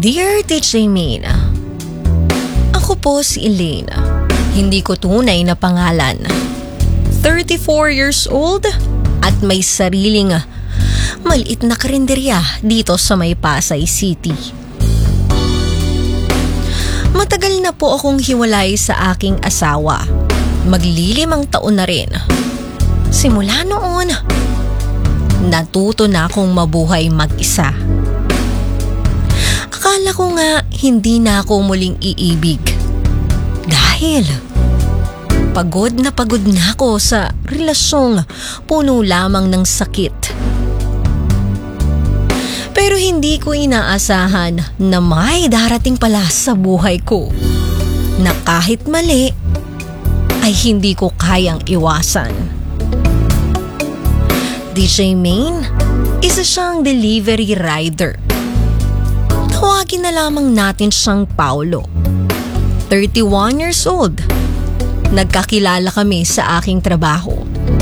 Dear DJ Main, ako po si Elaine. Hindi ko tunay na pangalan. 34 years old at may sariling maliit na karinderya dito sa may Pasay City. Matagal na po akong hiwalay sa aking asawa. Maglilimang taon na rin. Simula noon, natuto na akong mabuhay mag-isa. Akala ko nga hindi na ako muling iibig. Dahil pagod na ako sa relasyong puno lamang ng sakit. Pero hindi ko inaasahan na may darating pala sa buhay ko na kahit mali ay hindi ko kayang iwasan. DJ Main, isa siyang delivery rider. Tawagin na lamang natin siyang Paulo. 31 years old. Nagkakilala kami sa aking trabaho.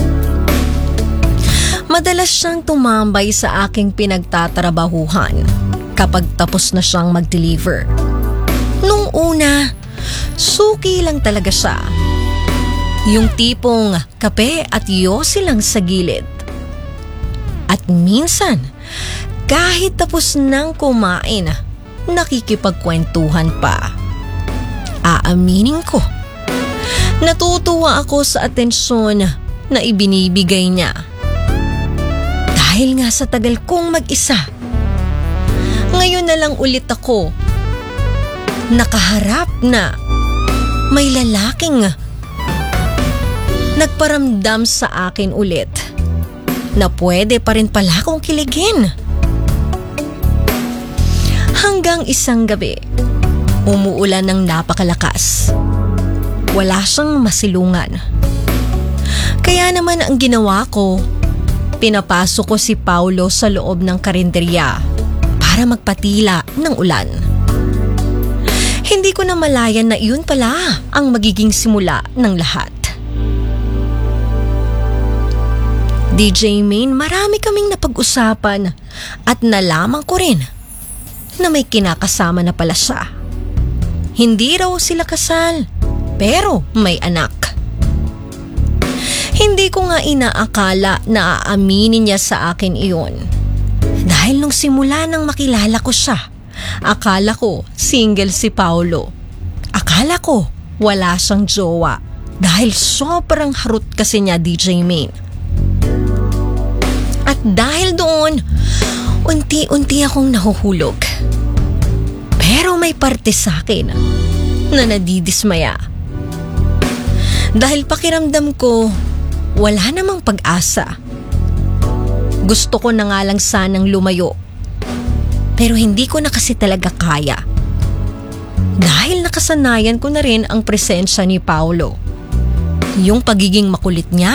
Madalas siyang tumambay sa aking pinagtatrabahuhan kapag tapos na siyang mag-deliver. Nung una, suki lang talaga siya. Yung tipong kape at yosi lang sa gilid. At minsan, kahit tapos nang kumain, nakikipagkwentuhan pa. Aaminin ko, natutuwa ako sa atensyon na ibinibigay niya. Dahil nga sa tagal kong mag-isa, ngayon na lang ulit ako nakaharap na may lalaking nagparamdam sa akin ulit na pwede pa rin pala akong kiligin. Hanggang isang gabi, umuulan ng napakalakas. Wala siyang masilungan. Kaya naman ang ginawa ko, pinapasok ko si Paulo sa loob ng karinderya para magpatila ng ulan. Hindi ko na malayan na iyon pala ang magiging simula ng lahat. DJ Main, marami kaming napag-usapan at nalaman ko rin na may kinakasama na pala siya. Hindi raw sila kasal, pero may anak. Hindi ko nga inaakala na aaminin niya sa akin iyon. Dahil nung simula nang makilala ko siya, akala ko single si Paulo. Akala ko wala siyang jowa dahil sobrang harot kasi niya, DJ Main. At dahil doon, unti-unti akong nahuhulog. Pero may parte sa akin na nadidismaya. Dahil pakiramdam ko, wala namang pag-asa. Gusto ko na nga lang sanang lumayo. Pero hindi ko na kasi talaga kaya. Dahil nakasanayan ko na rin ang presensya ni Paulo. Yung pagiging makulit niya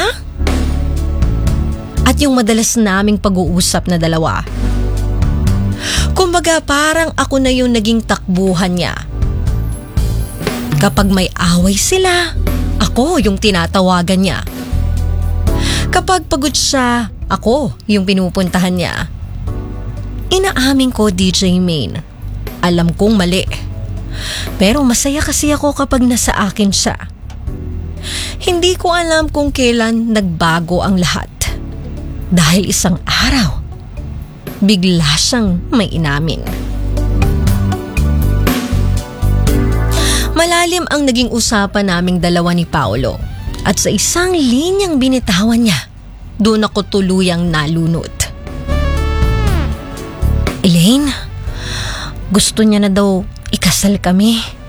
at yung madalas naming pag-uusap na dalawa. Kumbaga parang ako na yung naging takbuhan niya. Kapag may away sila, ako yung tinatawagan niya. Kapag pagod siya, ako yung pinupuntahan niya. Inaamin ko, DJ Main, alam kong mali. Pero masaya kasi ako kapag nasa akin siya. Hindi ko alam kung kailan nagbago ang lahat. Dahil isang araw, bigla siyang may inamin. Malalim ang naging usapan naming dalawa ni Paulo. At sa isang linyang binitawan niya, doon ako tuluyang nalunod. Elaine, gusto niya na daw ikasal kami.